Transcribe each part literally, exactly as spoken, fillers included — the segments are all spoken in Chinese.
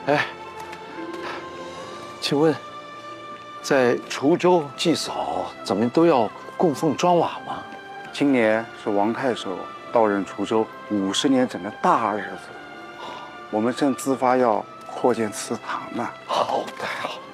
哎，请问，在滁州祭扫，怎么都要供奉砖瓦吗？ 今年是王太守到任滁州五十年整的大日子，我们正自发要扩建祠堂呢。 好，太好。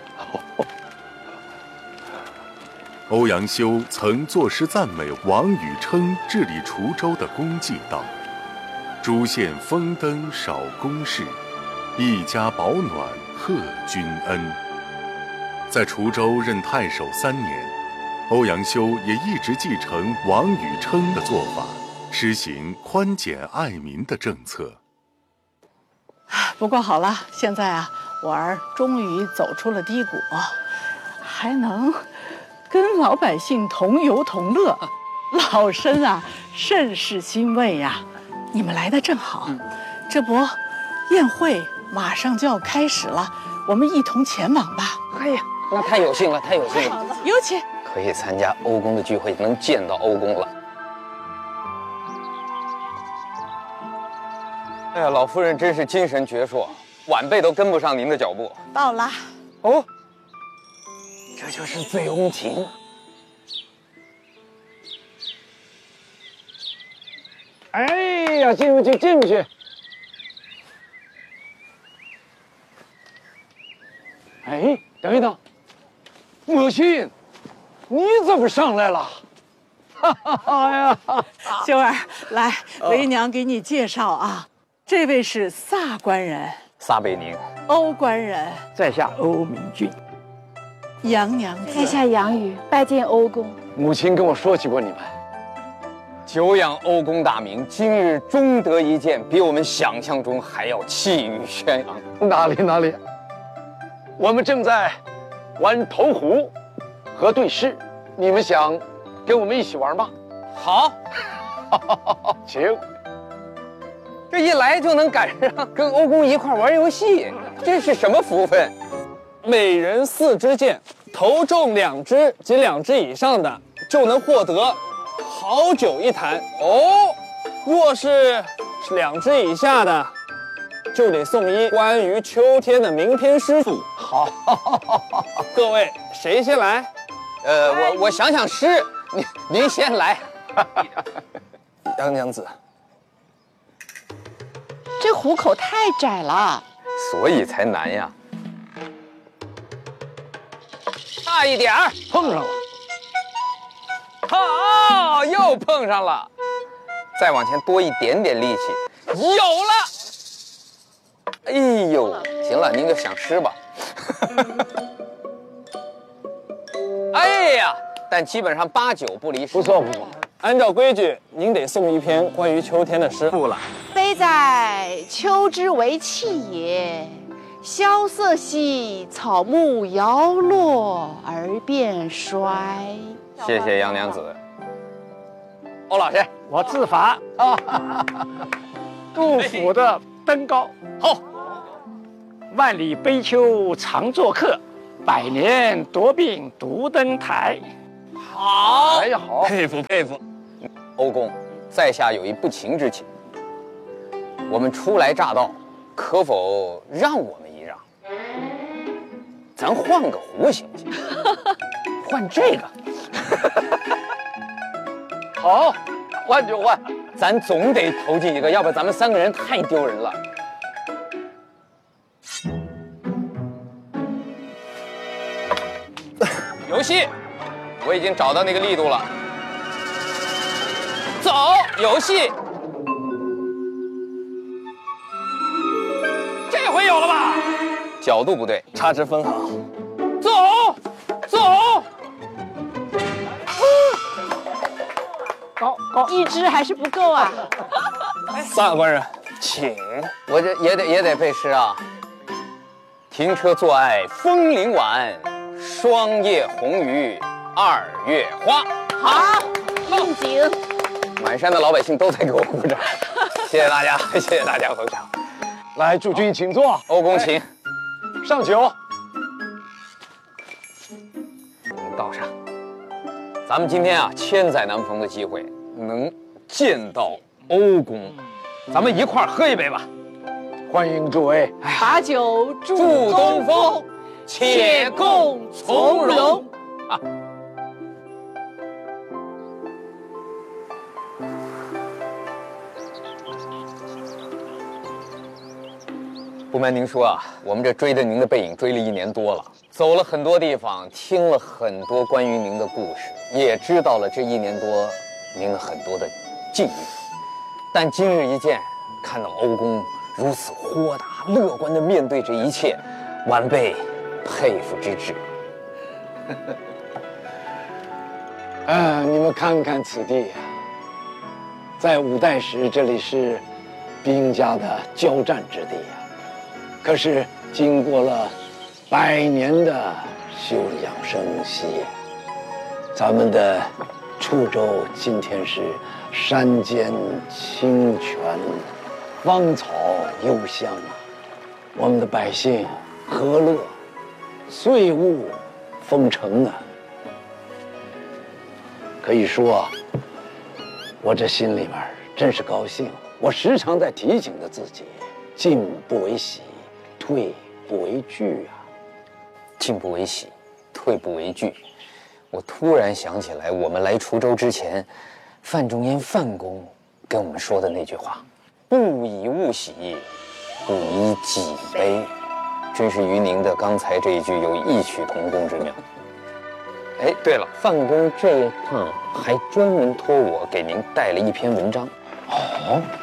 欧阳修曾作诗赞美王禹偁治理滁州的功绩道：“诸县封登少公事，一家保暖贺君恩。”在滁州任太守三年，欧阳修也一直继承王禹偁的做法，施行宽简爱民的政策。 不过好了，现在啊，我儿终于走出了低谷，还能 跟老百姓同游同乐，老身啊甚是欣慰呀、啊！你们来的正好，嗯、这不，宴会马上就要开始了，我们一同前往吧。 哎呀，那太有幸了，太有幸了！ 有请。 可以参加欧公的聚会，能见到欧公了。哎呀，老夫人真是精神矍铄，晚辈都跟不上您的脚步。 到了。 哦。 这就是醉翁情。 哎呀，进不去，进不去。哎，等一等，母亲，你怎么上来了？哈哈哈呀！ 秀儿，来，为娘给你介绍啊，这位是萨官人， 撒贝宁， 欧官人， 在下欧明俊。 杨娘子， 在下杨宇，拜见欧公。 母亲跟我说起过你们。 久仰欧公大名，今日终得一见，比我们想象中还要气宇轩昂。 哪里哪里，我们正在玩投壶和对诗，你们想跟我们一起玩吗？ 好， 请。 这一来就能赶上跟欧公一块玩游戏，这是什么福分？ 每人四支箭，投中两支及两支以上的，就能获得好酒一坛哦。若是是两支以下的，就得送一关于秋天的名篇诗赋。 好， 各位谁先来？ 呃，我我想想诗，您您先来。 杨娘子， 这虎口太窄了， 所以才难呀。 差一点儿， 碰上了， 好，又碰上了，再往前多一点点力气，有了。哎呦，行了，您就想诗吧。哎呀，但基本上八九不离十。 不错不错， 按照规矩，您得送一篇关于秋天的诗赋了。 悲在秋之为气也。 萧瑟兮，草木摇落而变衰。 谢谢杨娘子。 欧老师，我自罚啊！杜甫的《登高》好，万里悲秋常作客，百年多病独登台。 好， 哎呀好， 佩服佩服。 欧公，在下有一不情之请，我们初来乍到，可否让我们？ 咱换个壶行不行？换这个。 好，换就换。 咱总得投进一个，要不咱们三个人太丢人了。游戏，我已经找到那个力度了。走，游戏。这回有了吧？ 角度不对， 差值分好。 走，走。 高高， 一支还是不够啊。 萨官人，请。 我这也得也得背诗啊。停车坐爱枫林晚，霜叶红于二月花。 好，应景。 满山的老百姓都在给我鼓掌，谢谢大家，谢谢大家捧场。 来，诸君请坐。 欧公请。 上酒， 倒上。咱们今天啊，千载难逢的机会，能见到欧公，咱们一块儿喝一杯吧。 欢迎诸位。 把酒祝祝东东风风， 且共从容。啊，不瞒您说啊，我们这追着您的背影追了一年多了，走了很多地方，听了很多关于您的故事，也知道了这一年多您的很多的境遇。但今日一见，看到欧公如此豁达乐观地面对这一切，晚辈佩服之至。 啊，你们看看此地呀、在五代时这里是兵家的交战之地呀、可是经过了百年的休养生息，咱们的滁州今天是山间清泉，芳草幽香啊，我们的百姓和乐，岁物丰盛啊。可以说啊，我这心里面真是高兴。我时常在提醒着自己，进不为喜，退不为惧啊。 进不为喜，退不为惧。我突然想起来，我们来滁州之前，范仲淹范公跟我们说的那句话：“不以物喜，不以己悲。”真是与您的刚才这一句有异曲同工之妙。哎，对了，范公这一趟还专门托我给您带了一篇文章。 哦，